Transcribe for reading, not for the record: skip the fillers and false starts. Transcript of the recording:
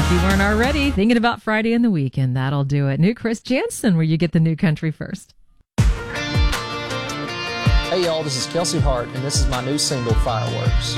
If you weren't already thinking about Friday and the weekend, that'll do it. New Chris Jansen, where you get the new country first. Hey y'all, this is Kelsey Hart, and this is my new single, Fireworks.